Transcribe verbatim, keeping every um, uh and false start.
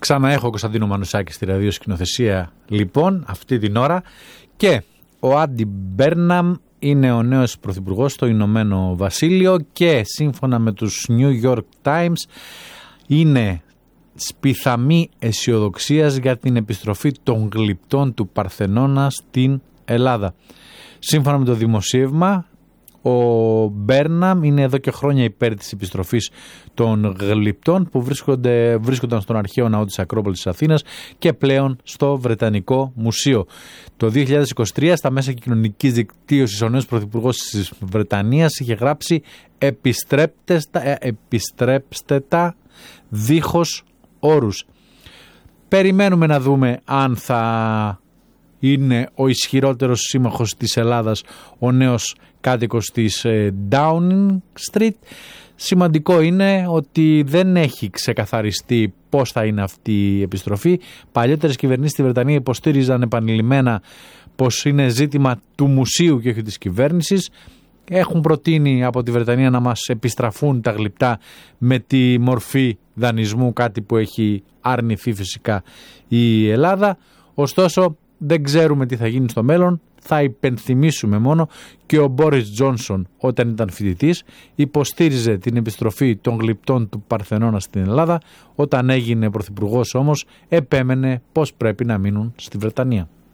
Ξαναέχω Κωνσταντίνο Μανουσάκη στη ραδιοσκηνοθεσία λοιπόν αυτή την ώρα και ο Άντι Μπέρναμ είναι ο νέος πρωθυπουργός στο Ηνωμένο Βασίλειο και σύμφωνα με τους New York Times είναι σπιθαμή αισιοδοξίας για την επιστροφή των γλυπτών του Παρθενώνα στην Ελλάδα. Σύμφωνα με το δημοσίευμα, ο Μπέρναμ είναι εδώ και χρόνια υπέρ της επιστροφής των γλυπτών που βρίσκονται, βρίσκονταν στον αρχαίο ναό της Ακρόπολης της Αθήνας και πλέον στο Βρετανικό Μουσείο. Το δύο χιλιάδες είκοσι τρία στα μέσα κοινωνικής δικτύωσης ο νέος πρωθυπουργός της Βρετανίας είχε γράψει «Επιστρέψτε τα δίχως όρους». Περιμένουμε να δούμε αν θα είναι ο ισχυρότερος σύμμαχος της Ελλάδας ο νέος κάτοικος της Downing Street. Σημαντικό είναι ότι δεν έχει ξεκαθαριστεί πώς θα είναι αυτή η επιστροφή. Παλιότερες κυβερνήσεις στη Βρετανία υποστήριζαν επανειλημμένα πως είναι ζήτημα του μουσείου και όχι της κυβέρνησης. Έχουν προτείνει από τη Βρετανία να μας επιστραφούν τα γλυπτά με τη μορφή δανεισμού, κάτι που έχει αρνηθεί φυσικά η Ελλάδα. Ωστόσο δεν ξέρουμε τι θα γίνει στο μέλλον. Θα υπενθυμίσουμε μόνο και ο Μπόρις Τζόνσον όταν ήταν φοιτητής υποστήριζε την επιστροφή των γλυπτών του Παρθενώνα στην Ελλάδα. Όταν έγινε πρωθυπουργός όμως επέμενε πως πρέπει να μείνουν στη Βρετανία.